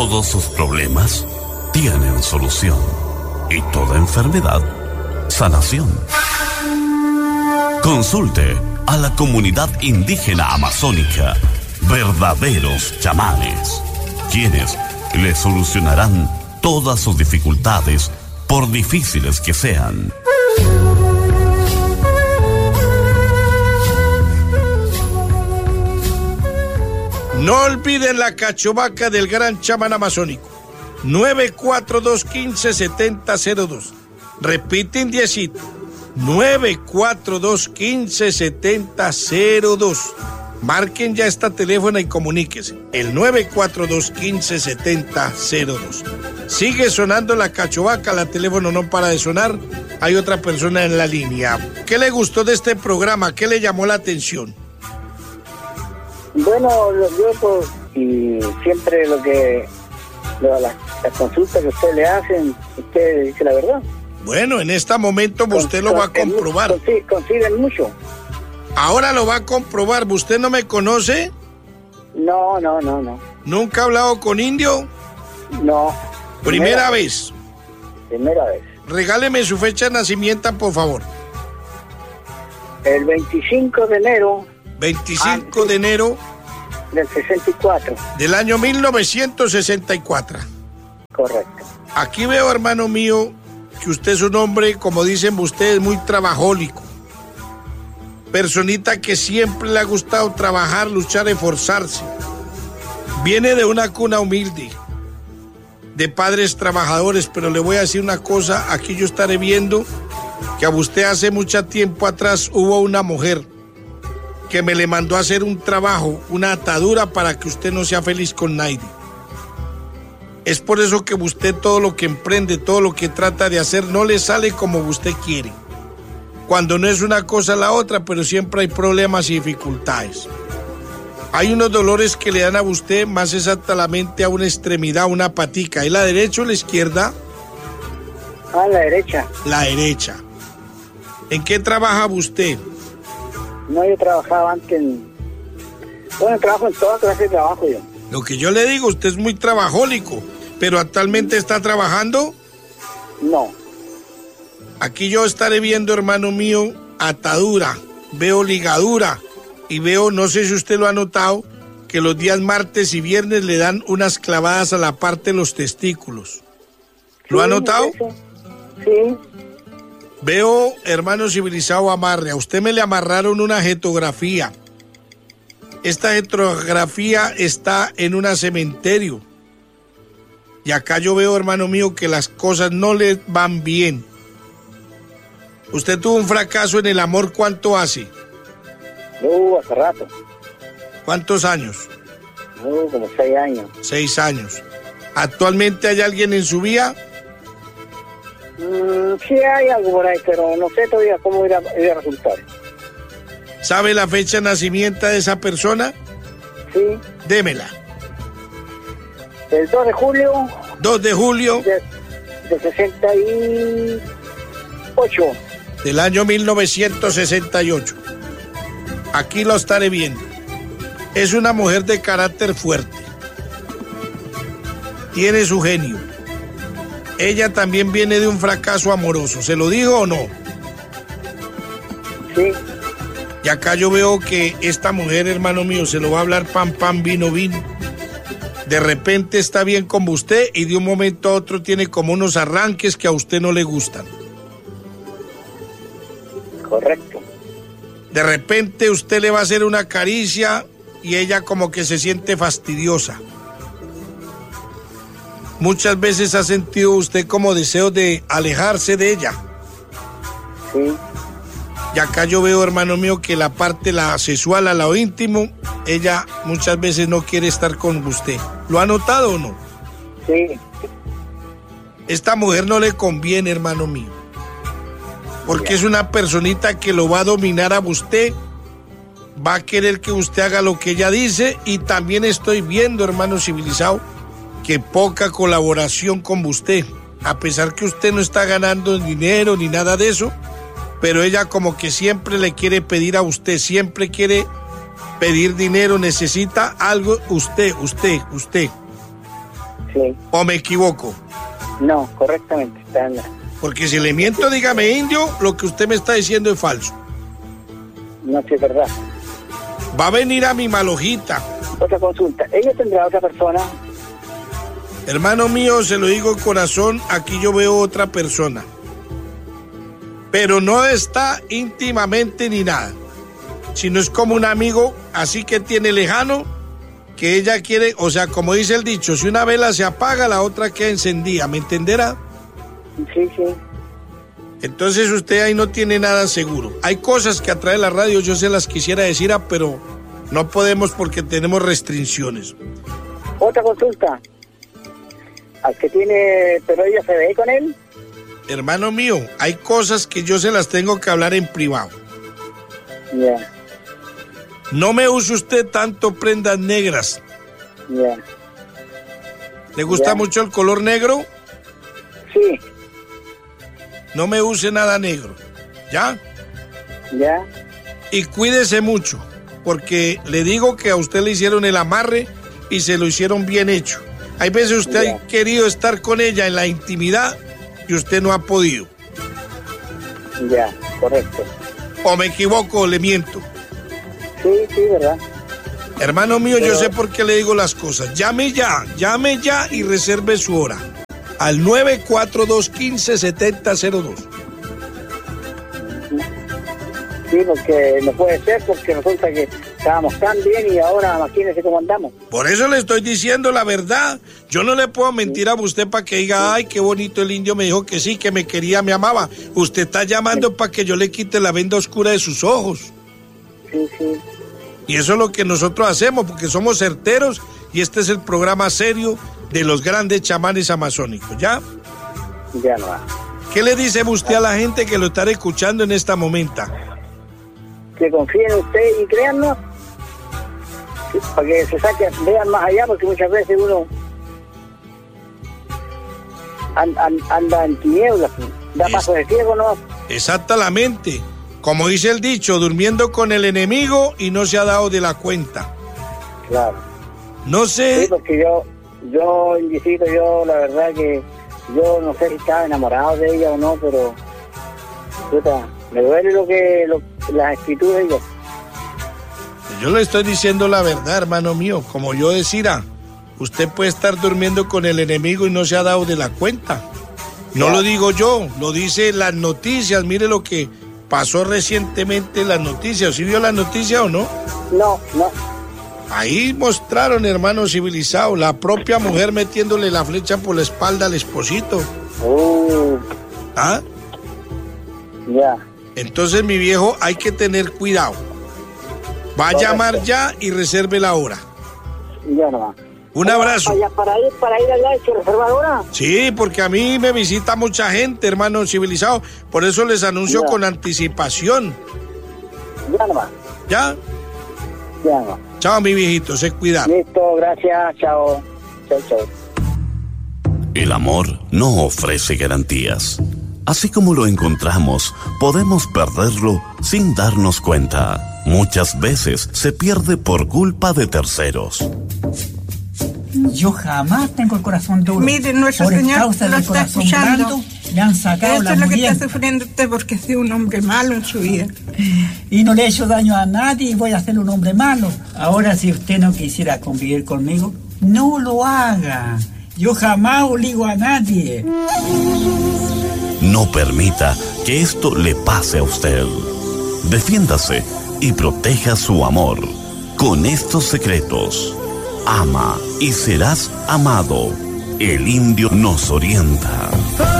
Todos sus problemas tienen solución y toda enfermedad, sanación. Consulte a la comunidad indígena amazónica, verdaderos chamanes, quienes le solucionarán todas sus dificultades, por difíciles que sean. No olviden la cachovaca del gran chamán amazónico. 942-15-7002. Repiten 10. 942-15-7002. Marquen ya esta teléfono y comuníquese. El 942-15-7002. Sigue sonando la cachovaca, la teléfono no para de sonar. Hay otra persona en la línea. ¿Qué le gustó de este programa? ¿Qué le llamó la atención? Bueno, yo pues, y siempre las consultas que usted le hacen, usted dice la verdad. Bueno, en este momento usted lo va a comprobar. Consiguen mucho. Ahora lo va a comprobar. ¿Usted no me conoce? No. ¿Nunca ha hablado con Indio? No. Primera vez. Primera vez. Regáleme su fecha de nacimiento, por favor. El 25 de enero. 25 de enero. Del 64. Del año 1964. Correcto. Aquí veo, hermano mío, que usted es un hombre, como dicen ustedes, muy trabajólico. Personita que siempre le ha gustado trabajar, luchar, esforzarse. Viene de una cuna humilde, de padres trabajadores, pero le voy a decir una cosa, aquí yo estaré viendo que a usted hace mucho tiempo atrás hubo una mujer que me le mandó a hacer un trabajo, una atadura para que usted no sea feliz con nadie. Es por eso que usted todo lo que emprende, todo lo que trata de hacer, no le sale como usted quiere. Cuando no es una cosa la otra, pero siempre hay problemas y dificultades. Hay unos dolores que le dan a usted, más exactamente a una extremidad, una patica. ¿Es la derecha o la izquierda? La derecha. La derecha. ¿En qué trabaja usted? No, yo trabajaba antes Bueno, trabajo en toda clase de trabajo yo. Lo que yo le digo, usted es muy trabajólico, pero actualmente está trabajando. No. Aquí yo estaré viendo, hermano mío, atadura, veo ligadura y veo, no sé si usted lo ha notado, que los días martes y viernes le dan unas clavadas a la parte de los testículos. ¿Lo ha notado? Sí. Veo, hermano civilizado, amarre. A usted me le amarraron una jetografía. Esta jetografía está en un cementerio. Y acá yo veo, hermano mío, que las cosas no le van bien. Usted tuvo un fracaso en el amor, ¿cuánto hace? Hace rato. ¿Cuántos años? Como 6 años. 6 años. ¿Actualmente hay alguien en su vida? Sí hay algo por ahí, pero no sé todavía cómo irá a resultar. ¿Sabe la fecha de nacimiento de esa persona? Sí. Démela. El 2 de julio. 2 de julio. De 68. Del año 1968. Aquí lo estaré viendo. Es una mujer de carácter fuerte. Tiene su genio. Ella también viene de un fracaso amoroso. ¿Se lo digo o no? Sí. Y acá yo veo que esta mujer, hermano mío, se lo va a hablar pan, pan, vino, vino. De repente está bien con usted y de un momento a otro tiene como unos arranques que a usted no le gustan. Correcto. De repente usted le va a hacer una caricia y ella como que se siente fastidiosa. Muchas veces ha sentido usted como deseo de alejarse de ella. Sí. Y acá yo veo, hermano mío, que la parte la sexual, a lo íntimo, ella muchas veces no quiere estar con usted. ¿Lo ha notado o no? Sí. Esta mujer no le conviene, hermano mío. Porque es una personita que lo va a dominar a usted. Va a querer que usted haga lo que ella dice. Y también estoy viendo, hermano civilizado, que poca colaboración con usted, a pesar que usted no está ganando dinero ni nada de eso, pero ella como que siempre le quiere pedir a usted, siempre quiere pedir dinero, necesita algo, usted. Sí. ¿O me equivoco? No, correctamente. Está en la... Porque si le miento, dígame, indio, lo que usted me está diciendo es falso. No, sí, es verdad. Va a venir a mi malojita. Otra consulta. ¿Ella tendrá otra persona? Hermano mío, se lo digo de corazón, aquí yo veo otra persona. Pero no está íntimamente ni nada. Sino es como un amigo, así que tiene lejano, que ella quiere, o sea, como dice el dicho, si una vela se apaga, la otra queda encendida, ¿me entenderá? Sí, sí. Entonces usted ahí no tiene nada seguro. Hay cosas que a través de la radio yo se las quisiera decir, pero no podemos porque tenemos restricciones. Otra consulta. Al que tiene, pero ella se ve con él. Hermano mío, hay cosas que yo se las tengo que hablar en privado. Ya. No me use usted tanto prendas negras. Ya. ¿Le gusta mucho el color negro? Sí. No me use nada negro. ¿Ya? Ya. Y cuídese mucho, porque le digo que a usted le hicieron el amarre y se lo hicieron bien hecho. Hay veces usted ha querido estar con ella en la intimidad y usted no ha podido. Ya, correcto. ¿O me equivoco o le miento? Sí, sí, verdad. Hermano mío, yo sé por qué le digo las cosas. Llame ya y reserve su hora. Al 942-15-7002. Sí, porque no puede ser, porque resulta que estábamos tan bien y ahora imagínese cómo andamos. Por eso le estoy diciendo la verdad. Yo no le puedo mentir a usted para que diga, ay, qué bonito el indio me dijo que sí, que me quería, me amaba. Usted está llamando para que yo le quite la venda oscura de sus ojos. Sí, sí. Y eso es lo que nosotros hacemos, porque somos certeros y este es el programa serio de los grandes chamanes amazónicos, ¿ya? Ya no va. ¿Qué le dice usted a la gente que lo estará escuchando en esta momenta? Que confíen en usted y créannos, para que se saquen, vean más allá, porque muchas veces uno anda en tinieblas, da paso de ciego, ¿no? Exactamente. Como dice el dicho, durmiendo con el enemigo y no se ha dado de la cuenta. Claro. No sé. Sí, porque yo, indicito, yo la verdad que yo no sé si estaba enamorado de ella o no, pero puta, me duele las escrituras y yo le estoy diciendo la verdad, hermano mío. Como yo decía, usted puede estar durmiendo con el enemigo y no se ha dado de la cuenta. No lo digo yo, lo dice las noticias. Mire lo que pasó recientemente en las noticias. ¿Sí vio las noticias o no? No. Ahí mostraron, hermano civilizado, la propia mujer metiéndole la flecha por la espalda al esposito. ¿Ah? Ya. Entonces, mi viejo, hay que tener cuidado. Va a llamar ya y reserve la hora. Ya no va. Un abrazo. ¿Para ir allá hay que reservar hora? Sí, porque a mí me visita mucha gente, hermano civilizado. Por eso les anuncio con anticipación. Ya no va. ¿Ya? Ya no va. Chao, mi viejito, se cuida. Listo, gracias, chao. Chao. El amor no ofrece garantías. Así como lo encontramos, podemos perderlo sin darnos cuenta. Muchas veces se pierde por culpa de terceros. Yo jamás tengo el corazón duro. Mire, nuestro Señor lo está escuchando. Blando, le han sacado esto la es lo que muriel. está sufriendo usted porque ha sido un hombre malo en su vida. Y no le he hecho daño a nadie y voy a ser un hombre malo. Ahora, si usted no quisiera convivir conmigo, no lo haga. Yo jamás obligo a nadie. No permita que esto le pase a usted. Defiéndase y proteja su amor con estos secretos. Ama y serás amado. El indio nos orienta.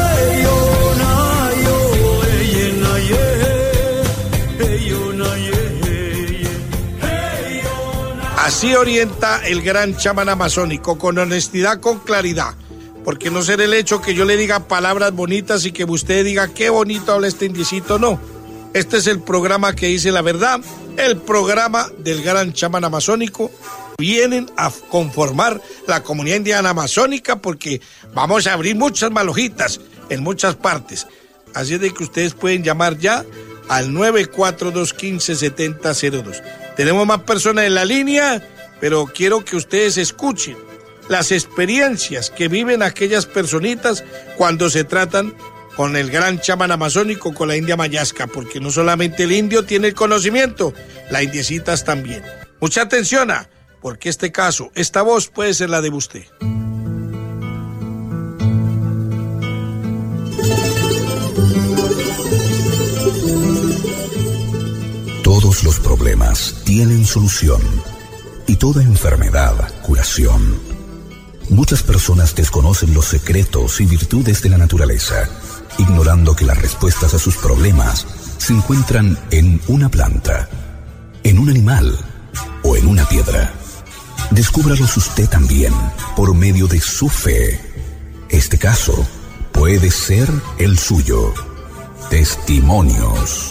Así orienta el gran chamán amazónico, con honestidad, con claridad. Porque no será el hecho que yo le diga palabras bonitas y que usted diga qué bonito habla este indicito, no. Este es el programa que dice la verdad, el programa del gran chamán amazónico. Vienen a conformar la comunidad indiana amazónica porque vamos a abrir muchas malojitas en muchas partes. Así es de que ustedes pueden llamar ya al 942-15-7002. Tenemos más personas en la línea, pero quiero que ustedes escuchen. las experiencias que viven aquellas personitas cuando se tratan con el gran chamán amazónico, con la india Mayasca, porque no solamente el indio tiene el conocimiento, las indiecitas también. Mucha atención, porque este caso, esta voz puede ser la de usted. Todos los problemas tienen solución y toda enfermedad curación. Muchas personas desconocen los secretos y virtudes de la naturaleza, ignorando que las respuestas a sus problemas se encuentran en una planta, en un animal o en una piedra. Descúbralos usted también por medio de su fe. Este caso puede ser el suyo. Testimonios.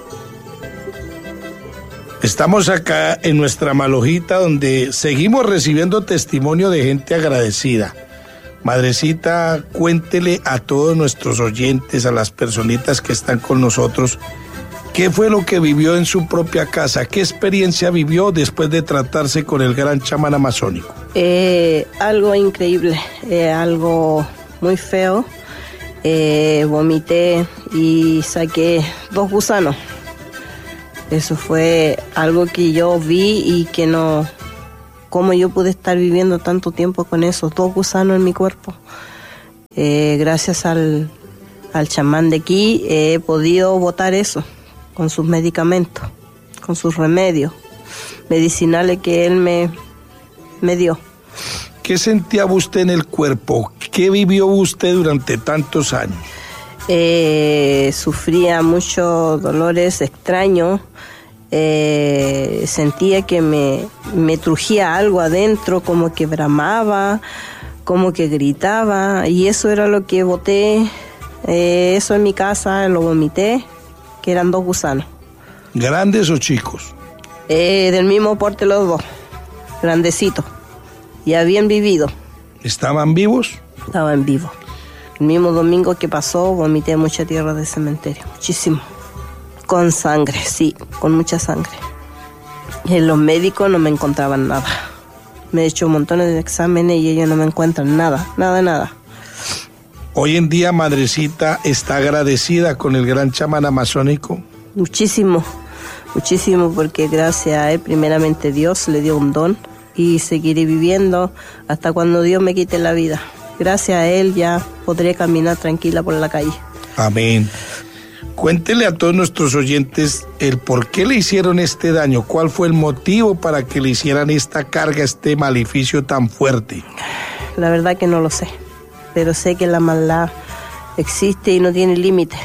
Estamos acá en nuestra Malojita, donde seguimos recibiendo testimonio de gente agradecida. Madrecita, cuéntele a todos nuestros oyentes, a las personitas que están con nosotros, ¿qué fue lo que vivió en su propia casa? ¿Qué experiencia vivió después de tratarse con el gran chamán amazónico? Algo increíble, algo muy feo. Vomité y saqué 2 gusanos. Eso fue algo que yo vi y que no... ¿Cómo yo pude estar viviendo tanto tiempo con esos 2 gusanos en mi cuerpo? Gracias al chamán de aquí he podido botar eso con sus medicamentos, con sus remedios medicinales que él me dio. ¿Qué sentía usted en el cuerpo? ¿Qué vivió usted durante tantos años? Sufría muchos dolores extraños. Sentía que me trujía algo adentro, como que bramaba, como que gritaba, y eso era lo que boté. Eso en mi casa lo vomité, que eran 2 gusanos. ¿Grandes o chicos? Del mismo porte los 2, grandecitos, ya bien vividos. ¿Estaban vivos? Estaban vivos. El mismo domingo que pasó, vomité mucha tierra del cementerio, muchísimo. Con sangre, sí, con mucha sangre. Y los médicos no me encontraban nada. Me he hecho montones de exámenes y ellos no me encuentran nada. Hoy en día, madrecita, ¿está agradecida con el gran chamán amazónico? Muchísimo, porque gracias a él, primeramente Dios le dio un don y seguiré viviendo hasta cuando Dios me quite la vida. Gracias a él ya podré caminar tranquila por la calle. Amén. Cuéntele a todos nuestros oyentes el por qué le hicieron este daño, cuál fue el motivo para que le hicieran esta carga, este maleficio tan fuerte. La verdad que no lo sé, pero sé que la maldad existe y no tiene límite.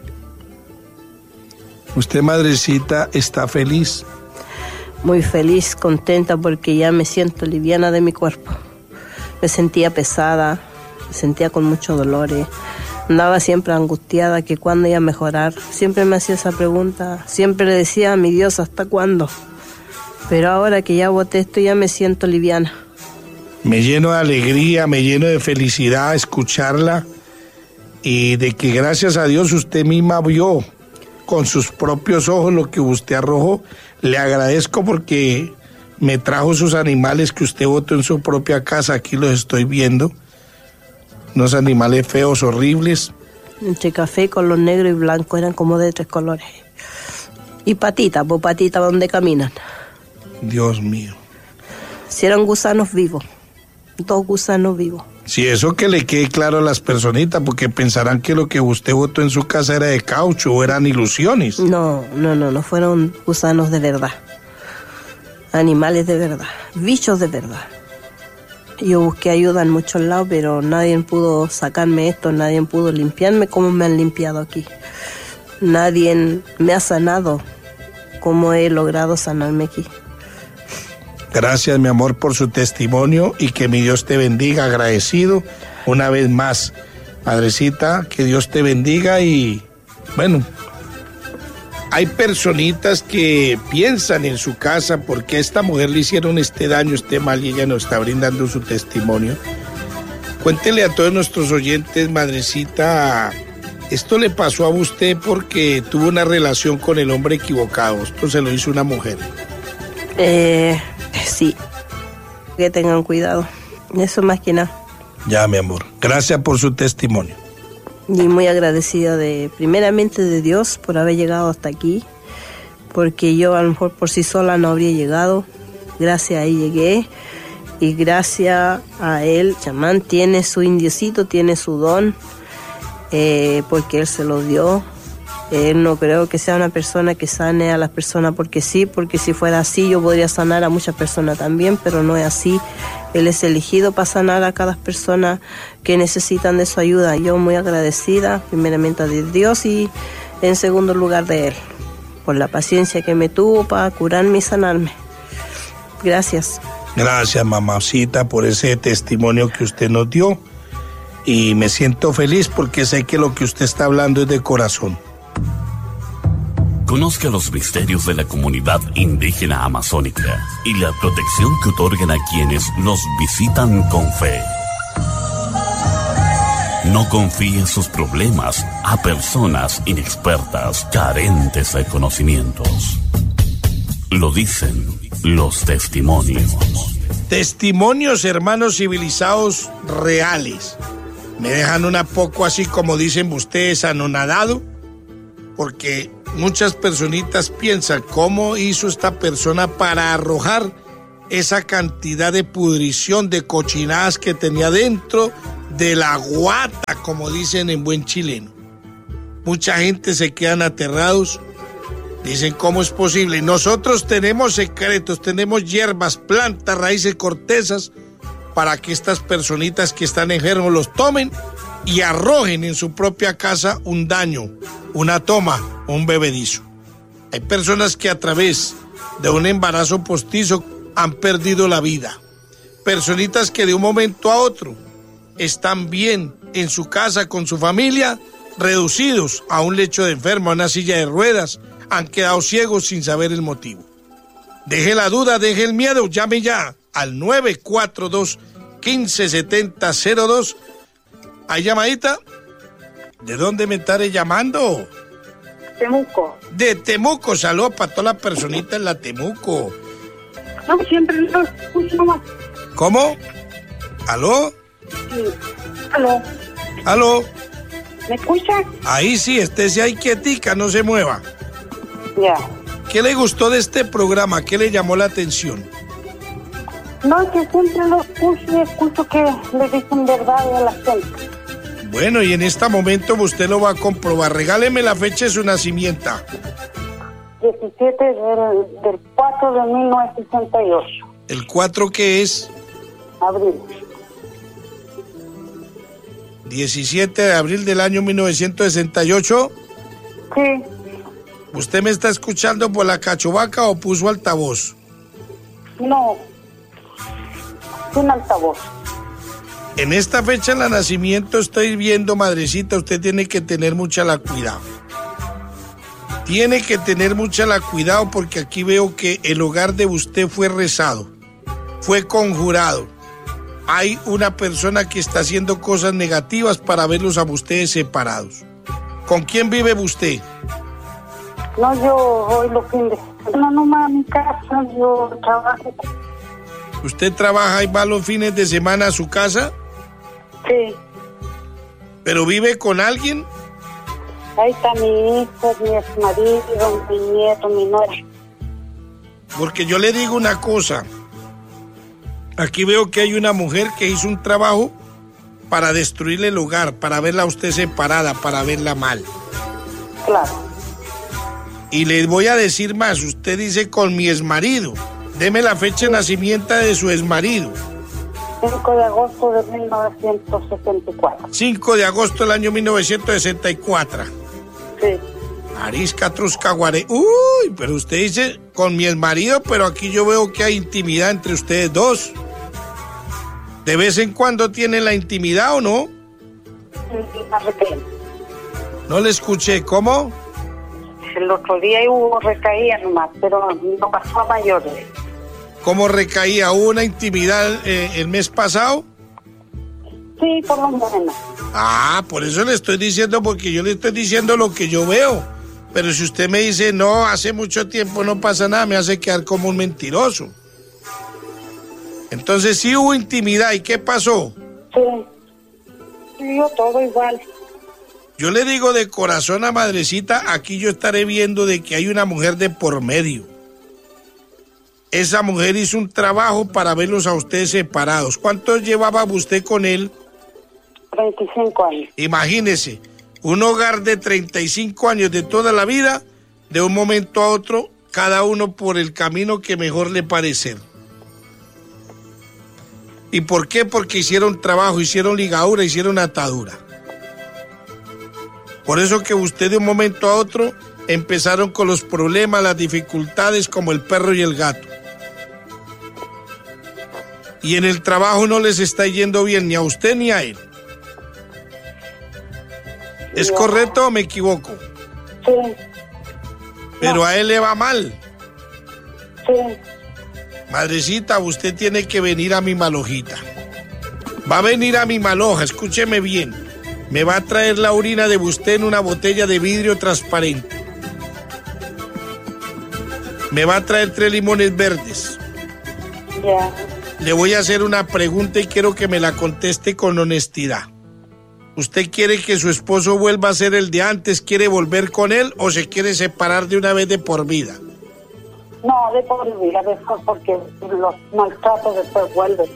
¿Usted, madrecita, está feliz? Muy feliz, contenta, porque ya me siento liviana de mi cuerpo. Me sentía pesada, me sentía con muchos dolores. Andaba siempre angustiada que cuándo iba a mejorar. Siempre me hacía esa pregunta. Siempre le decía a mi Dios, ¿hasta cuándo? Pero ahora que ya boté esto, ya me siento liviana. Me lleno de alegría, me lleno de felicidad escucharla y de que gracias a Dios usted misma vio con sus propios ojos lo que usted arrojó. Le agradezco porque me trajo sus animales que usted botó en su propia casa. Aquí los estoy viendo. Unos animales feos, horribles. Entre café, color negro y blanco, eran como de 3 colores. Y patitas, por patitas donde caminan. Dios mío. Si eran gusanos vivos, 2 gusanos vivos. Si eso que le quede claro a las personitas, porque pensarán que lo que usted botó en su casa era de caucho o eran ilusiones. No, fueron gusanos de verdad. Animales de verdad, bichos de verdad. Yo busqué ayuda en muchos lados, pero nadie pudo sacarme esto, nadie pudo limpiarme como me han limpiado aquí. Nadie me ha sanado como he logrado sanarme aquí. Gracias, mi amor, por su testimonio y que mi Dios te bendiga. Agradecido una vez más. Madrecita, que Dios te bendiga y, bueno, hay personitas que piensan en su casa porque a esta mujer le hicieron este daño, este mal, y ella nos está brindando su testimonio. Cuéntele a todos nuestros oyentes, madrecita, esto le pasó a usted porque tuvo una relación con el hombre equivocado. Esto se lo hizo una mujer. Sí, que tengan cuidado. Eso más que nada. Ya, mi amor. Gracias por su testimonio. Y muy agradecida primeramente de Dios por haber llegado hasta aquí, porque yo a lo mejor por sí sola no habría llegado. Gracias a él llegué, y gracias a él, chamán tiene su indiecito, tiene su don, porque él se lo dio. Él no creo que sea una persona que sane a las personas porque sí, porque si fuera así yo podría sanar a muchas personas también, pero no es así. Él es elegido para sanar a cada persona que necesitan de su ayuda. Yo muy agradecida, primeramente a Dios y en segundo lugar de él, por la paciencia que me tuvo para curarme y sanarme. Gracias. Gracias, mamacita, por ese testimonio que usted nos dio. Y me siento feliz porque sé que lo que usted está hablando es de corazón. Conozca los misterios de la comunidad indígena amazónica y la protección que otorgan a quienes los visitan con fe. No confíe sus problemas a personas inexpertas, carentes de conocimientos. Lo dicen los testimonios. Testimonios, hermanos civilizados, reales. Me dejan un poco así, como dicen ustedes, anonadado, porque muchas personitas piensan cómo hizo esta persona para arrojar esa cantidad de pudrición, de cochinadas que tenía dentro de la guata, como dicen en buen chileno. Mucha gente se quedan aterrados, dicen cómo es posible. Nosotros tenemos secretos, tenemos hierbas, plantas, raíces, cortezas, para que estas personitas que están enfermos los tomen y arrojen en su propia casa un daño, una toma o un bebedizo. Hay personas que a través de un embarazo postizo han perdido la vida. Personitas que de un momento a otro están bien en su casa con su familia, reducidos a un lecho de enfermo, a una silla de ruedas, han quedado ciegos sin saber el motivo. Deje la duda, deje el miedo, llame ya al 942-157002. ¿Hay llamadita? ¿De dónde me estaré llamando? Temuco. De Temuco, saludos para todas las personitas en la Temuco. No, siempre lo escucho más. ¿Cómo? ¿Aló? Sí. ¿Aló? ¿Aló? ¿Me escucha? Ahí sí, estése ahí quietica, no se mueva. Ya. ¿Qué le gustó de este programa? ¿Qué le llamó la atención? No, que siempre lo escucho y escucho que le dicen verdad a la gente. Bueno, y en este momento usted lo va a comprobar. Regáleme la fecha de su nacimiento. 17 del 4 de 1968. ¿El 4 qué es? Abril. 17 de abril del año 1968. Sí. ¿Usted me está escuchando por la cachovaca o puso altavoz? No. Sin altavoz. En esta fecha de nacimiento estoy viendo, madrecita, usted tiene que tener mucha la cuidado. Tiene que tener mucha la cuidado porque aquí veo que el hogar de usted fue rezado, fue conjurado. Hay una persona que está haciendo cosas negativas para verlos a ustedes separados. ¿Con quién vive usted? No, yo voy los fines de semana nomás a mi casa, yo trabajo. ¿Usted trabaja y va los fines de semana a su casa? Sí. ¿Pero vive con alguien? Ahí está mi hijo, mi exmarido, mi nieto, mi nuera. Porque yo le digo una cosa. Aquí veo que hay una mujer que hizo un trabajo para destruirle el hogar, para verla a usted separada, para verla mal. Claro. Y les voy a decir más. Usted dice con mi exmarido. Deme la fecha de nacimiento de su exmarido. 5 de agosto de 1964. 5 de agosto del año 1964. Sí. Arisca Truscaguare. Uy, pero usted dice con mi exmarido, pero aquí yo veo que hay intimidad entre ustedes dos. ¿De vez en cuando tienen la intimidad o no? No le escuché, ¿cómo? El otro día hubo recaídas nomás, pero no pasó a mayores. ¿Cómo recaía? ¿Hubo una intimidad el mes pasado? Sí, por lo menos. Ah, por eso le estoy diciendo, porque yo le estoy diciendo lo que yo veo. Pero si usted me dice, no, hace mucho tiempo no pasa nada, me hace quedar como un mentiroso. Entonces sí hubo intimidad. ¿Y qué pasó? Sí. Yo todo igual. Yo le digo de corazón a madrecita, aquí yo estaré viendo de que hay una mujer de por medio. Esa mujer hizo un trabajo para verlos a ustedes separados. ¿Cuánto llevaba usted con él? 35 años. Imagínese, un hogar de 35 años de toda la vida, de un momento a otro, cada uno por el camino que mejor le parecer. ¿Y por qué? Porque hicieron trabajo, hicieron ligadura, hicieron atadura. Por eso que usted de un momento a otro empezaron con los problemas, las dificultades como el perro y el gato. Y en el trabajo no les está yendo bien ni a usted ni a él. ¿Es correcto o me equivoco? Sí. Pero a él le va mal. Sí. Madrecita, usted tiene que venir a mi malojita. Va a venir a mi maloja, escúcheme bien. Me va a traer la orina de usted en una botella de vidrio transparente. Me va a traer 3 limones verdes. Ya. Le voy a hacer una pregunta y quiero que me la conteste con honestidad. ¿Usted quiere que su esposo vuelva a ser el de antes? ¿Quiere volver con él o se quiere separar de una vez de por vida? No, de por vida, después porque los maltratos después vuelven.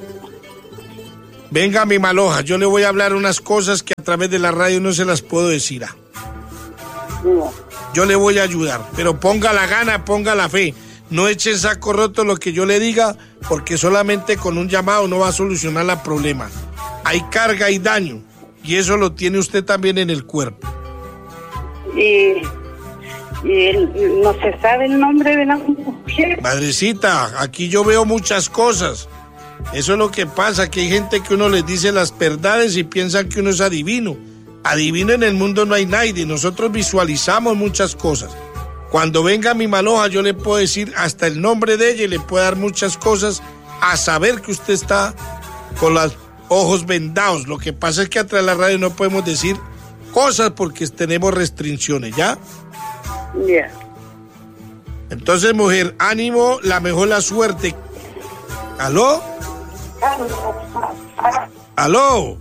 Venga a mi maloja, yo le voy a hablar unas cosas que a través de la radio no se las puedo decir. No. Yo le voy a ayudar, pero ponga la gana, ponga la fe. No eche en saco roto lo que yo le diga, porque solamente con un llamado no va a solucionar el problema. Hay carga y daño, y eso lo tiene usted también en el cuerpo. Y no se sabe el nombre de la mujer. Madrecita, aquí yo veo muchas cosas. Eso es lo que pasa, que hay gente que uno les dice las verdades y piensan que uno es adivino. Adivino en el mundo no hay nadie, nosotros visualizamos muchas cosas. Cuando venga mi maloja yo le puedo decir hasta el nombre de ella y le puedo dar muchas cosas a saber que usted está con los ojos vendados. Lo que pasa es que a través de la radio no podemos decir cosas porque tenemos restricciones, ¿ya? Ya. Entonces, mujer, ánimo, la mejor la suerte. ¿Aló? ¿Aló?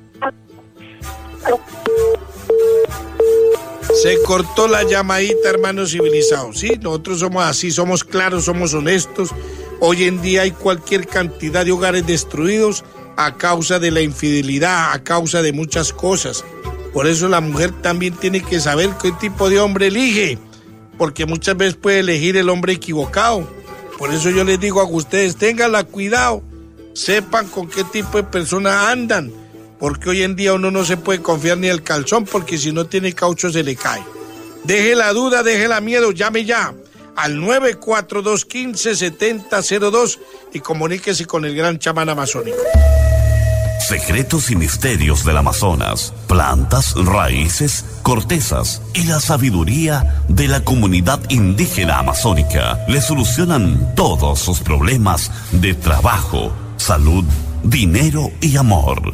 Se cortó la llamadita, hermanos civilizados. Sí, nosotros somos así, somos claros, somos honestos. Hoy en día hay cualquier cantidad de hogares destruidos a causa de la infidelidad, a causa de muchas cosas. Por eso la mujer también tiene que saber qué tipo de hombre elige, porque muchas veces puede elegir el hombre equivocado. Por eso yo les digo a ustedes, ténganla cuidado, sepan con qué tipo de personas andan, porque hoy en día uno no se puede confiar ni el calzón, porque si no tiene caucho se le cae. Deje la duda, deje la miedo, llame ya al 942-157002 y comuníquese con el gran chamán amazónico. Secretos y misterios del Amazonas, plantas, raíces, cortezas y la sabiduría de la comunidad indígena amazónica le solucionan todos sus problemas de trabajo, salud, dinero y amor.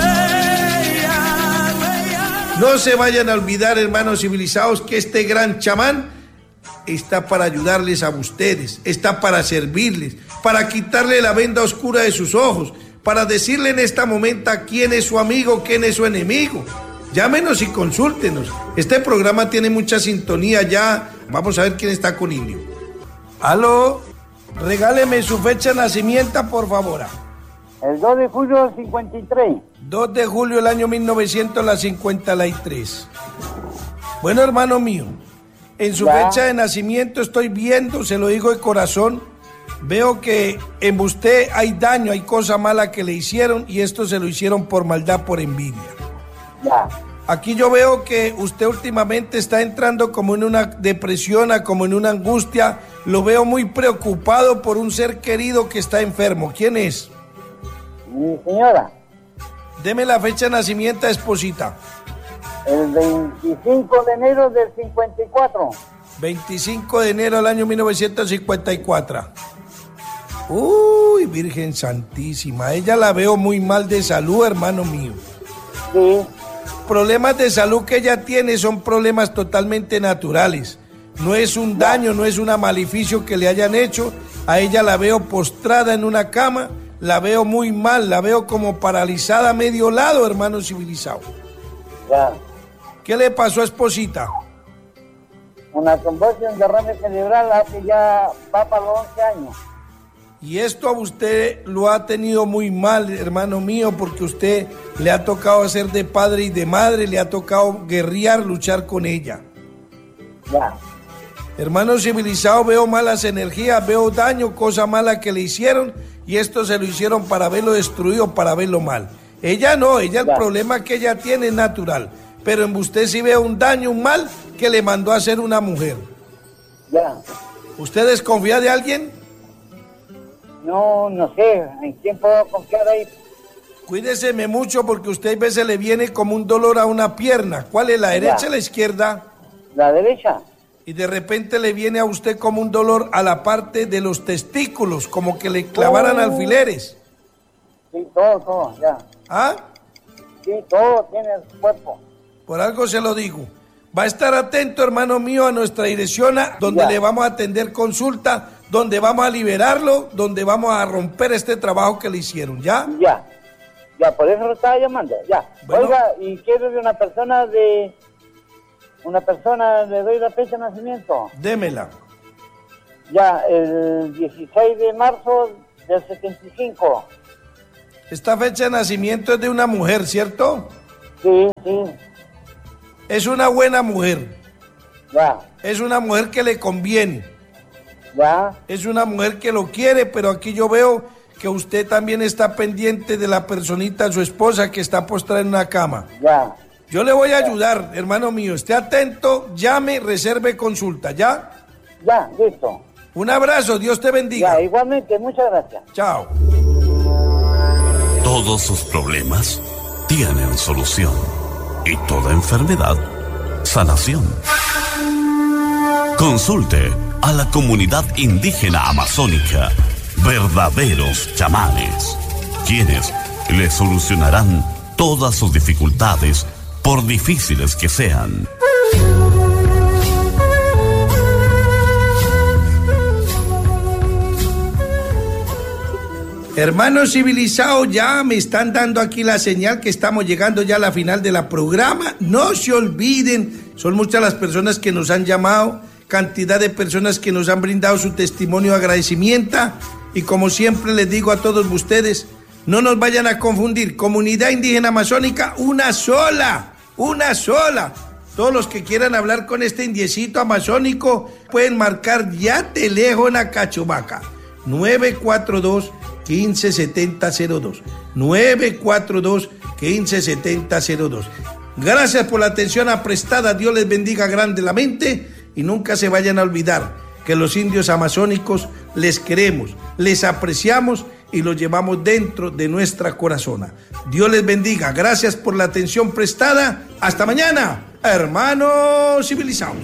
No se vayan a olvidar, hermanos civilizados, que este gran chamán está para ayudarles a ustedes, está para servirles, para quitarle la venda oscura de sus ojos, para decirle en este momento quién es su amigo, quién es su enemigo. Llámenos y consúltenos. Este programa tiene mucha sintonía ya. Vamos a ver quién está con Indio. Aló, regáleme su fecha de nacimiento, por favor. El 2 de julio del 53. 2 de julio del año 1953. Bueno, hermano mío, en su fecha de nacimiento estoy viendo, se lo digo de corazón, veo que en usted hay daño, hay cosa mala que le hicieron y esto se lo hicieron por maldad, por envidia. Ya. Aquí yo veo que usted últimamente está entrando como en una depresión, como en una angustia. Lo veo muy preocupado por un ser querido que está enfermo. ¿Quién es? Mi señora. Deme la fecha de nacimiento, esposita. El 25 de enero del 54. 25 de enero del año 1954. Uy, Virgen Santísima, ella la veo muy mal de salud, hermano mío. Sí. Problemas de salud que ella tiene son problemas totalmente naturales. No es un daño, no es un maleficio que le hayan hecho A ella la veo postrada en una cama, la veo muy mal, la veo como paralizada a medio lado, hermano civilizado. Ya. ¿Qué le pasó, esposita? Una trombosis, un derrame cerebral hace ya va para los 11 años. Y esto a usted lo ha tenido muy mal, hermano mío, porque usted le ha tocado hacer de padre y de madre, le ha tocado guerrear, luchar con ella. Ya. Hermano civilizado, veo malas energías, veo daño, cosa mala que le hicieron, y esto se lo hicieron para verlo destruido, para verlo mal. Ella no, ella el problema que ella tiene es natural, pero en usted sí ve un daño, un mal que le mandó a hacer una mujer. Ya. ¿Usted desconfía de alguien? No sé, ¿en quién puedo confiar ahí? Cuídeseme mucho porque usted a veces le viene como un dolor a una pierna. ¿Cuál es, la derecha o la izquierda? La derecha. Y de repente le viene a usted como un dolor a la parte de los testículos, como que le clavaran alfileres. Sí, todo, ya. ¿Ah? Sí, todo tiene el cuerpo. Por algo se lo digo. Va a estar atento, hermano mío, a nuestra dirección, donde le vamos a atender consulta, donde vamos a liberarlo, donde vamos a romper este trabajo que le hicieron, ¿ya? Ya, por eso lo estaba llamando, ya. Bueno. Oiga, y quiero de una persona, le doy la fecha de nacimiento. Démela. Ya, el 16 de marzo del 75. Esta fecha de nacimiento es de una mujer, ¿cierto? Sí. Es una buena mujer. Ya. Es una mujer que le conviene. Ya. Es una mujer que lo quiere, pero aquí yo veo que usted también está pendiente de la personita, su esposa, que está postrada en una cama. Ya. Yo le voy a ayudar, hermano mío. Esté atento, llame, reserve consulta, ¿ya? Ya, listo. Un abrazo, Dios te bendiga. Ya, igualmente, muchas gracias. Chao. Todos sus problemas tienen solución. Y toda enfermedad, sanación. Consulte a la comunidad indígena amazónica, verdaderos chamanes, quienes le solucionarán todas sus dificultades, por difíciles que sean. Hermanos civilizados, ya me están dando aquí la señal que estamos llegando ya a la final de la programa. No se olviden, son muchas las personas que nos han llamado, cantidad de personas que nos han brindado su testimonio de agradecimiento. Y como siempre les digo a todos ustedes, no nos vayan a confundir. Comunidad indígena amazónica, una sola. Todos los que quieran hablar con este indiecito amazónico pueden marcar ya de lejos en la Cachomaca. 942-157002. 942-157002. Gracias por la atención prestada. Dios les bendiga grandemente y nunca se vayan a olvidar que los indios amazónicos les queremos, les apreciamos y los llevamos dentro de nuestra corazona. Dios les bendiga. Gracias por la atención prestada. Hasta mañana, hermanos civilizados.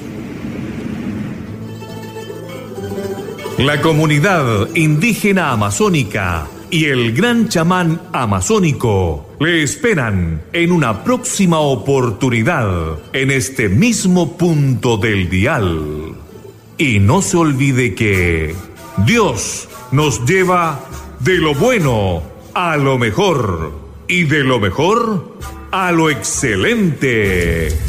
La comunidad indígena amazónica y el gran chamán amazónico le esperan en una próxima oportunidad en este mismo punto del dial. Y no se olvide que Dios nos lleva de lo bueno a lo mejor y de lo mejor a lo excelente.